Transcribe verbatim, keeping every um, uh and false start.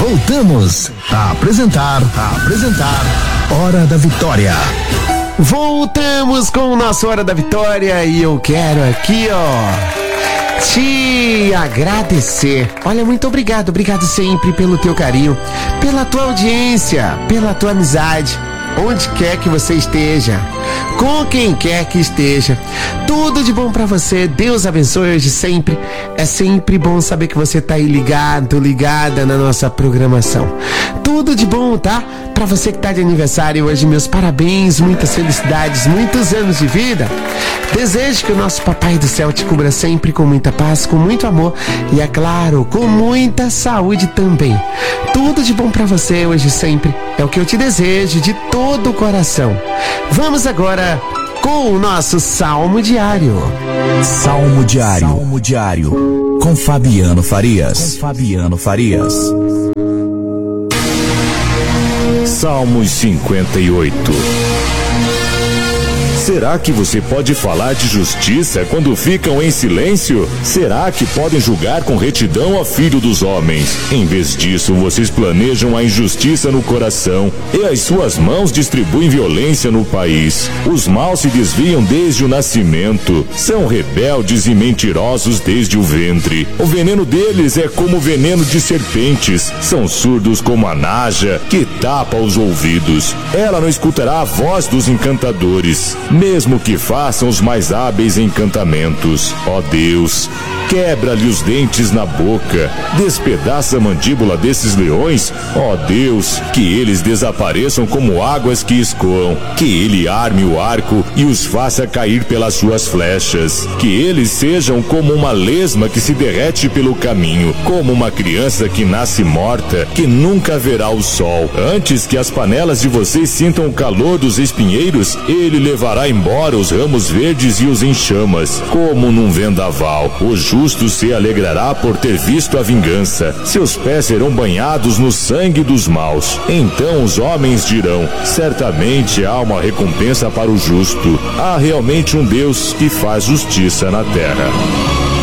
Voltamos a apresentar, a apresentar Hora da Vitória. Voltamos com o nosso Hora da Vitória e eu quero aqui, ó, te agradecer. Olha, muito obrigado, obrigado sempre pelo teu carinho, pela tua audiência, pela tua amizade, onde quer que você esteja, com quem quer que esteja. Tudo de bom pra você, Deus abençoe hoje sempre. É sempre bom saber que você tá aí ligado, ligada na nossa programação. Tudo de bom, tá? Pra você que tá de aniversário hoje, meus parabéns, muitas felicidades, muitos anos de vida. Desejo que o nosso Papai do Céu te cubra sempre com muita paz, com muito amor e, é claro, com muita saúde também. Tudo de bom pra você hoje sempre, é o que eu te desejo de todo o coração. Vamos agora com o nosso Salmo Diário. Salmo Diário. Salmo Diário. Com Fabiano Farias. Com Fabiano Farias. Salmos cinquenta e oito. Será que você pode falar de justiça quando ficam em silêncio? Será que podem julgar com retidão a filho dos homens? Em vez disso, vocês planejam a injustiça no coração e as suas mãos distribuem violência no país. Os maus se desviam desde o nascimento, são rebeldes e mentirosos desde o ventre. O veneno deles é como o veneno de serpentes, são surdos como a naja que tapa os ouvidos. Ela não escutará a voz dos encantadores, mesmo que façam os mais hábeis encantamentos. Ó Deus, quebra-lhe os dentes na boca, despedaça a mandíbula desses leões. Ó Deus, que eles desapareçam como águas que escoam, que ele arme o arco e os faça cair pelas suas flechas, que eles sejam como uma lesma que se derrete pelo caminho, como uma criança que nasce morta, que nunca verá o sol. Antes que as panelas de vocês sintam o calor dos espinheiros, ele levará embora os ramos verdes e os enxamas, como num vendaval. O justo se alegrará por ter visto a vingança, seus pés serão banhados no sangue dos maus. Então os homens dirão: certamente há uma recompensa para o justo, há realmente um Deus que faz justiça na terra.